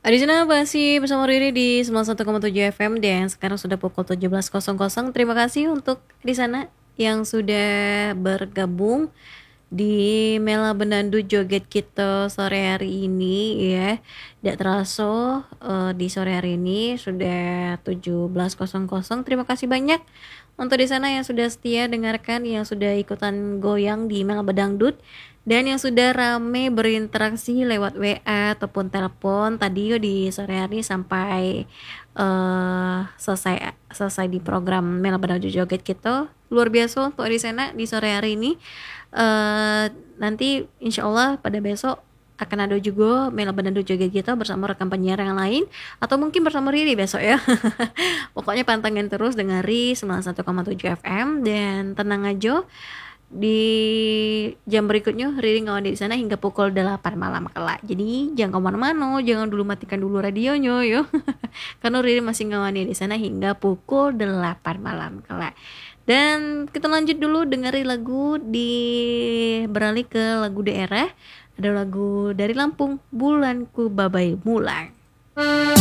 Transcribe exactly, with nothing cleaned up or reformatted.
Di sana masih bersama Riri di sembilan puluh satu koma tujuh F M dan sekarang sudah pukul tujuh belas. Terima kasih untuk di sana yang sudah bergabung di Mela Bendandu Joget Kita sore hari ini ya. Tidak terasa uh, di sore hari ini sudah tujuh belas. Terima kasih banyak untuk di sana yang sudah setia dengarkan, yang sudah ikutan goyang di Mela Bedangdut, dan yang sudah rame berinteraksi lewat W A ataupun telepon tadi yo di sore hari sampai uh, selesai selesai di program Mela Bedangdut Joget Kita. Luar biasa untuk di sana di sore hari ini. Uh, nanti insya Allah pada besok akan ada juga Mela Bendandu Joget Kita bersama rekan penyiar yang lain atau mungkin bersama Riri besok ya. Pokoknya pantengin terus dengari sembilan puluh satu koma tujuh F M dan tenang aja di jam berikutnya Riri ngawani di sana hingga pukul delapan malam kelak. Jadi jangan kemana-mana, jangan dulu matikan dulu radionya yo. Karena Riri masih ngawani di sana hingga pukul delapan malam kelak. Dan kita lanjut dulu dengerin lagu di beralih ke lagu daerah. Ada lagu dari Lampung, Bulanku Babai Mulang.